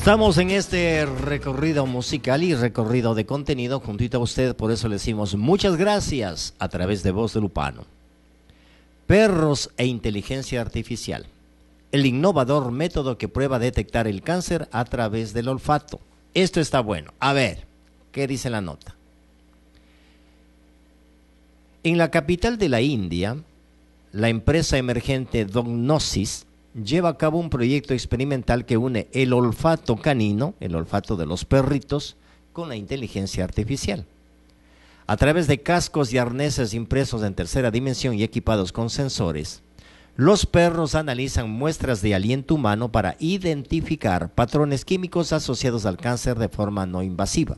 Estamos en este recorrido musical y recorrido de contenido juntito a usted, por eso le decimos muchas gracias a través de Voz de Lupano. Perros e inteligencia artificial, el innovador método que prueba detectar el cáncer a través del olfato. Esto está bueno. A ver, ¿qué dice la nota? En la capital de la India, la empresa emergente Dognosis lleva a cabo un proyecto experimental que une el olfato canino, el olfato de los perritos, con la inteligencia artificial. A través de cascos y arneses impresos en tercera dimensión y equipados con sensores, los perros analizan muestras de aliento humano para identificar patrones químicos asociados al cáncer de forma no invasiva.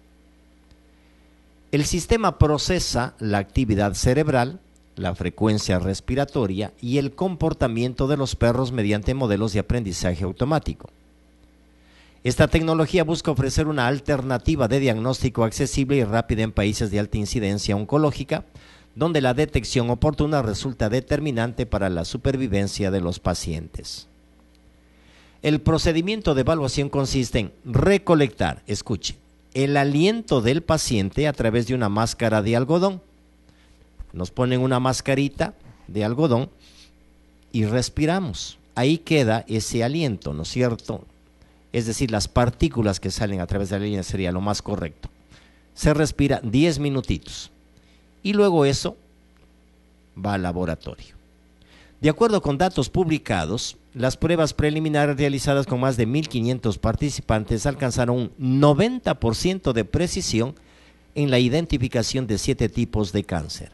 El sistema procesa la actividad cerebral, la frecuencia respiratoria y el comportamiento de los perros mediante modelos de aprendizaje automático. Esta tecnología busca ofrecer una alternativa de diagnóstico accesible y rápida en países de alta incidencia oncológica, donde la detección oportuna resulta determinante para la supervivencia de los pacientes. El procedimiento de evaluación consiste en recolectar, escuche, el aliento del paciente a través de una máscara de algodón. Nos ponen una mascarita de algodón y respiramos. Ahí queda ese aliento, ¿no es cierto? Es decir, las partículas que salen a través de la línea sería lo más correcto. Se respira 10 minutitos y luego eso va al laboratorio. De acuerdo con datos publicados, las pruebas preliminares realizadas con más de 1.500 participantes alcanzaron un 90% de precisión en la identificación de 7 tipos de cáncer.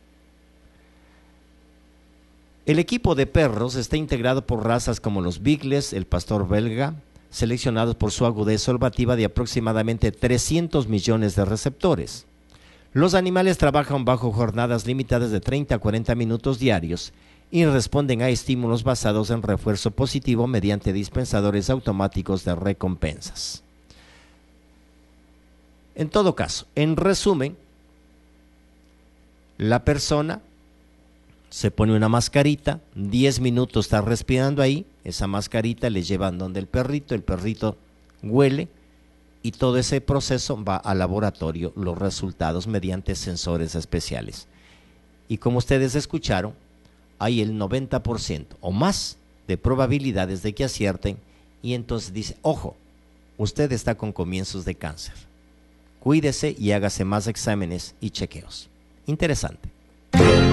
El equipo de perros está integrado por razas como los Beagles, el pastor belga, seleccionados por su agudeza olfativa de aproximadamente 300 millones de receptores. Los animales trabajan bajo jornadas limitadas de 30 a 40 minutos diarios y responden a estímulos basados en refuerzo positivo mediante dispensadores automáticos de recompensas. En todo caso, en resumen, la persona se pone una mascarita, 10 minutos está respirando ahí, esa mascarita le llevan donde el perrito huele y todo ese proceso va al laboratorio, los resultados mediante sensores especiales. Y como ustedes escucharon, hay el 90% o más de probabilidades de que acierten y entonces dice, ojo, usted está con comienzos de cáncer. Cuídese y hágase más exámenes y chequeos. Interesante.